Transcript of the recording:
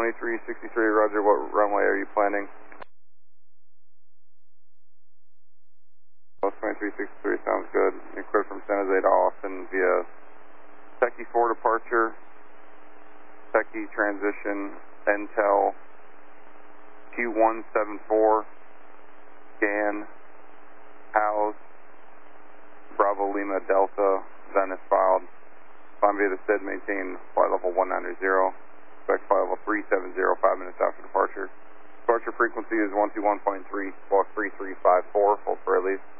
2363, roger. What runway are you planning? West 2363, sounds good. You clear from San Jose to Austin via Techie 4 departure, Techie transition, Intel, Q174, scan, house, Bravo Lima Delta, Venice filed. Climb via the SID, maintain flight level 190, expect flight level 370, 5 minutes after departure. Departure frequency is 121.3, squawk 3354, hold for release.